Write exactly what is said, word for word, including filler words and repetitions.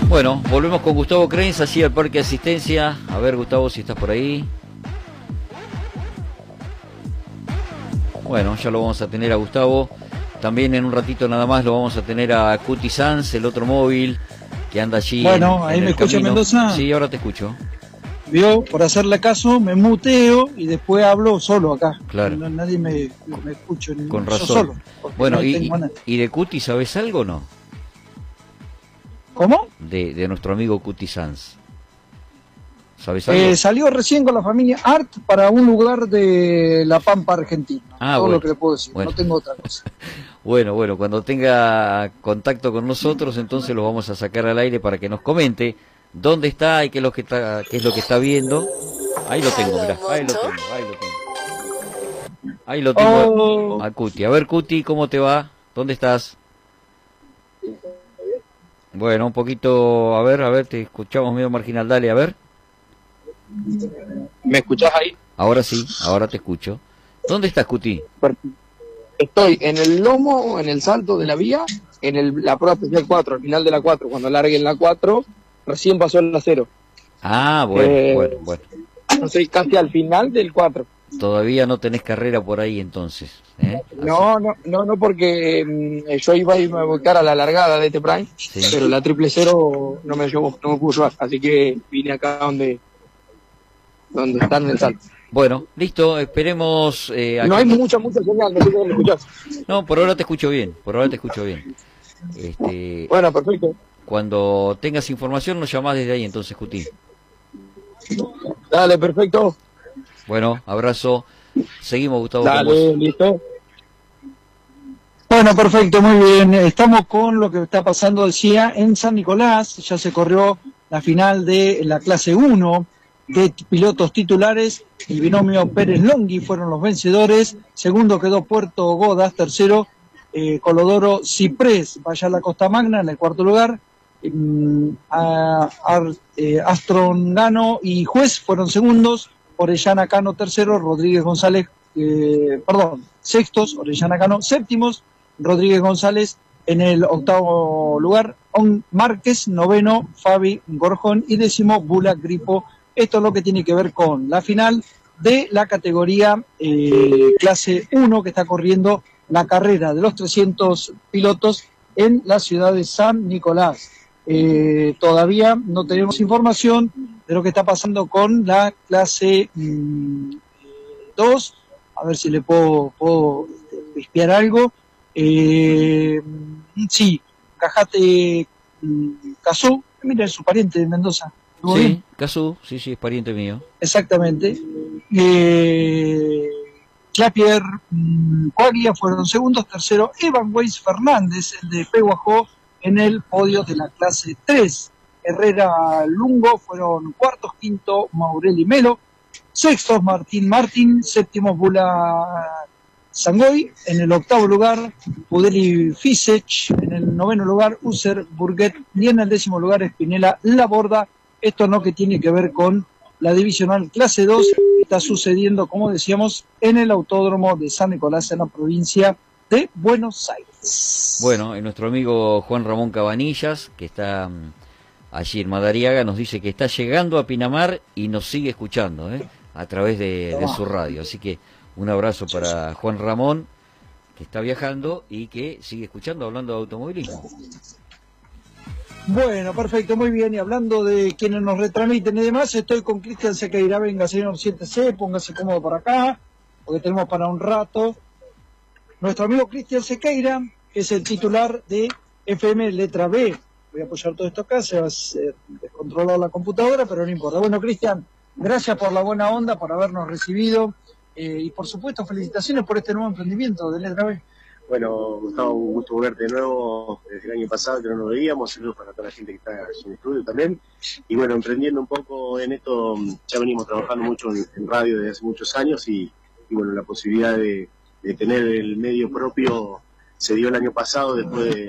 Bueno, volvemos con Gustavo Kreins, allí al Parque de Asistencia. A ver, Gustavo, si estás por ahí. Bueno, ya lo vamos a tener a Gustavo. También en un ratito nada más lo vamos a tener a Cuti Sanz, el otro móvil que anda allí. Bueno, en, ahí en me el escucha camino. Mendoza. Sí, ahora te escucho. Vio, por hacerle caso, me muteo y después hablo solo acá. Claro. No, nadie me, me escucha. Con yo razón. Solo, bueno, no y, tengo y, nada. ¿y de Cuti sabes algo o no? ¿Cómo? De, de nuestro amigo Cuti Sanz. ¿Sabes algo? Eh, salió recién con la familia Art para un lugar de La Pampa, Argentina. Ah, Todo bueno. lo que le puedo decir, Bueno. no tengo otra cosa. Bueno, bueno, cuando tenga contacto con nosotros, entonces lo vamos a sacar al aire para que nos comente dónde está y qué es lo que está, qué es lo que está viendo. Ahí lo tengo, mirá, ahí lo tengo, ahí lo tengo. Ahí lo tengo Oh. a Cuti. A ver, Cuti, ¿cómo te va? ¿Dónde estás? Bueno, un poquito, a ver, a ver, te escuchamos medio marginal, dale, a ver. ¿Me escuchás ahí? Ahora sí, ahora te escucho. ¿Dónde estás, Cuti? Estoy en el lomo, en el salto de la vía, en el, la prueba especial cuatro, al final de la cuatro, cuando larguen la cuatro, recién pasó el cero. Ah, bueno, Eh, bueno, bueno. Estoy casi al final del cuatro. Todavía no tenés carrera por ahí entonces, ¿eh? Así- No, no, no, no, porque mm, yo iba a irme a buscar a la largada de este Prime, Sí. pero la triple cero no me llevó, no me pudo llevar, así que vine acá donde, donde están en el salto. Bueno, listo, esperemos... eh, a No que- hay mucha, mucha señal, no sé cómo me escuchás. No, por ahora te escucho bien, por ahora te escucho bien. Este, Bueno, perfecto. cuando tengas información nos llamás desde ahí entonces, Cuti. Dale, perfecto. Bueno, abrazo. Seguimos, Gustavo. con Dale, vos. listo. Bueno, perfecto, muy bien. Estamos con lo que está pasando, decía, en San Nicolás. Ya se corrió la final de la clase uno de pilotos titulares. El binomio Pérez Longhi fueron los vencedores. Segundo quedó Puerto Godas. Tercero, eh, Colodoro Ciprés. Vaya la Costa Magna en el cuarto lugar. Mm, a- a- eh, Astrongano y Juez fueron segundos. Orellana Cano tercero. Rodríguez González, eh, perdón, sextos. Orellana Cano séptimos. Rodríguez González en el octavo lugar, On Márquez, noveno, Fabi Gorjón y décimo, Bula Gripo. Esto es lo que tiene que ver con la final de la categoría eh, clase uno que está corriendo la carrera de los trescientos pilotos en la ciudad de San Nicolás. Eh, todavía no tenemos información de lo que está pasando con la clase mm, dos. A ver si le puedo, puedo espiar algo. Eh, sí, Cajate mm, Cazú, mira, es su pariente de Mendoza. ¿Estuvo Sí, bien? Cazú, sí, sí, es pariente mío. Exactamente. Eh, Clapier mm, Coaguía fueron segundos, tercero Evan Weiss Fernández, el de Peguajó, en el podio de la clase tres. Herrera Lungo fueron cuartos, quinto Maureli Melo, sextos Martín Martín, séptimo Bula Sangoy, en el octavo lugar Pudeli Fisech, en el noveno lugar User Burguet y en el décimo lugar Espinela Laborda. Esto no que tiene que ver con la divisional clase dos, está sucediendo, como decíamos, en el autódromo de San Nicolás, en la provincia de Buenos Aires. Bueno, y nuestro amigo Juan Ramón Cabanillas, que está mm, allí en Madariaga, nos dice que está llegando a Pinamar y nos sigue escuchando, ¿eh? A través de, de su radio. Así que un abrazo para Juan Ramón, que está viajando y que sigue escuchando, hablando de automovilismo. Bueno, perfecto, muy bien. Y hablando de quienes nos retransmiten y demás, estoy con Cristian Sequeira. Venga, señor, siéntese, póngase cómodo por acá, porque tenemos para un rato. Nuestro amigo Cristian Sequeira, que es el titular de F M Letra B. Voy a apoyar todo esto acá, se va a hacer descontrolado la computadora, pero no importa. Bueno, Cristian, gracias por la buena onda, por habernos recibido. Eh, y por supuesto, felicitaciones por este nuevo emprendimiento de Letra B. Bueno, Gustavo, un gusto verte de nuevo desde el año pasado que no nos veíamos, saludos para toda la gente que está en el estudio también. Y bueno, emprendiendo un poco en esto, ya venimos trabajando mucho en, en radio desde hace muchos años y, y bueno, la posibilidad de, de tener el medio propio se dio el año pasado después de